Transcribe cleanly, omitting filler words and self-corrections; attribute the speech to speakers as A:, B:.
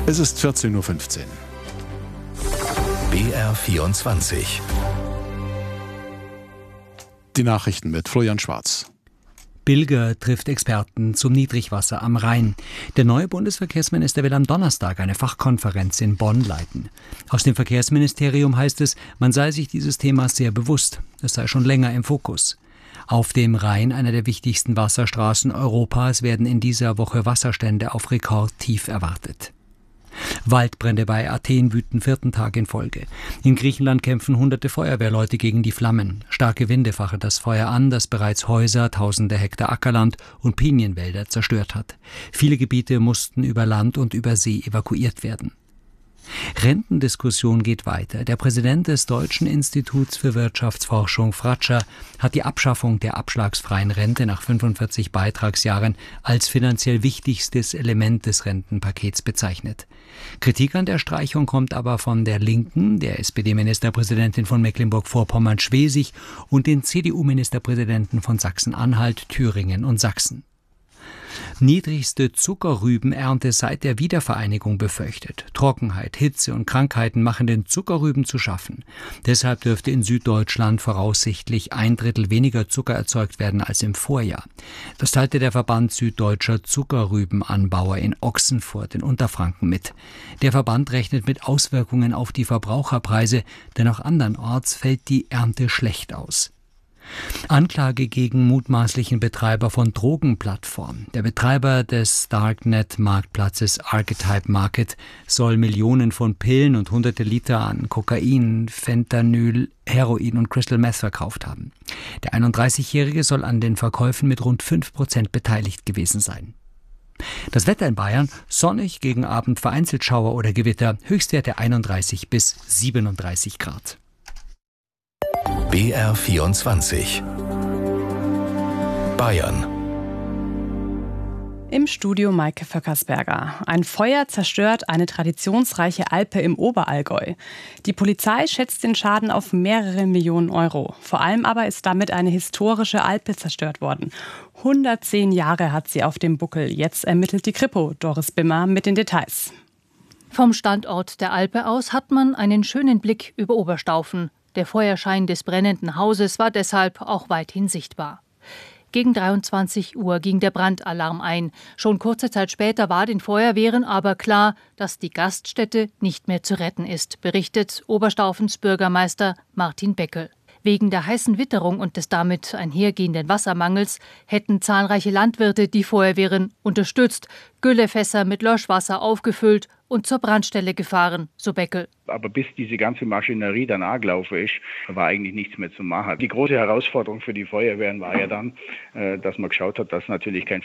A: Es ist 14:15 Uhr.
B: BR24.
A: Die Nachrichten mit Florian Schwarz.
C: Bilger trifft Experten zum Niedrigwasser am Rhein. Der neue Bundesverkehrsminister will am Donnerstag eine Fachkonferenz in Bonn leiten. Aus dem Verkehrsministerium heißt es, man sei sich dieses Themas sehr bewusst. Es sei schon länger im Fokus. Auf dem Rhein, einer der wichtigsten Wasserstraßen Europas, werden in dieser Woche Wasserstände auf Rekordtief erwartet. Waldbrände bei Athen wüten 4. Tag in Folge. In Griechenland kämpfen hunderte Feuerwehrleute gegen die Flammen. Starke Winde fachen das Feuer an, das bereits Häuser, tausende Hektar Ackerland und Pinienwälder zerstört hat. Viele Gebiete mussten über Land und über See evakuiert werden. Rentendiskussion geht weiter. Der Präsident des Deutschen Instituts für Wirtschaftsforschung, Fratscher, hat die Abschaffung der abschlagsfreien Rente nach 45 Beitragsjahren als finanziell wichtigstes Element des Rentenpakets bezeichnet. Kritik an der Streichung kommt aber von der Linken, der SPD-Ministerpräsidentin von Mecklenburg-Vorpommern-Schwesig und den CDU-Ministerpräsidenten von Sachsen-Anhalt, Thüringen und Sachsen. Niedrigste Zuckerrübenernte seit der Wiedervereinigung befürchtet. Trockenheit, Hitze und Krankheiten machen den Zuckerrüben zu schaffen. Deshalb dürfte in Süddeutschland voraussichtlich 1/3 weniger Zucker erzeugt werden als im Vorjahr. Das teilte der Verband Süddeutscher Zuckerrübenanbauer in Ochsenfurt in Unterfranken mit. Der Verband rechnet mit Auswirkungen auf die Verbraucherpreise, denn auch andernorts fällt die Ernte schlecht aus. Anklage gegen mutmaßlichen Betreiber von Drogenplattformen. Der Betreiber des Darknet-Marktplatzes Archetype Market soll Millionen von Pillen und hunderte Liter an Kokain, Fentanyl, Heroin und Crystal Meth verkauft haben. Der 31-Jährige soll an den Verkäufen mit rund 5% beteiligt gewesen sein. Das Wetter in Bayern: sonnig, gegen Abend vereinzelt Schauer oder Gewitter, Höchstwerte 31 bis 37 Grad.
B: BR24 Bayern.
D: Im Studio Maike Vöckersberger. Ein Feuer zerstört eine traditionsreiche Alpe im Oberallgäu. Die Polizei schätzt den Schaden auf mehrere Millionen Euro. Vor allem aber ist damit eine historische Alpe zerstört worden. 110 Jahre hat sie auf dem Buckel. Jetzt ermittelt die Kripo. Doris Bimmer mit den Details.
E: Vom Standort der Alpe aus hat man einen schönen Blick über Oberstaufen. Der Feuerschein des brennenden Hauses war deshalb auch weithin sichtbar. Gegen 23 Uhr ging der Brandalarm ein. Schon kurze Zeit später war den Feuerwehren aber klar, dass die Gaststätte nicht mehr zu retten ist, berichtet Oberstaufens Bürgermeister Martin Beckel. Wegen der heißen Witterung und des damit einhergehenden Wassermangels hätten zahlreiche Landwirte die Feuerwehren unterstützt, Güllefässer mit Löschwasser aufgefüllt und zur Brandstelle gefahren, so Beckel.
F: Aber bis diese ganze Maschinerie dann angelaufen ist, war eigentlich nichts mehr zu machen. Die große Herausforderung für die Feuerwehren war ja dann, dass man geschaut hat, dass natürlich kein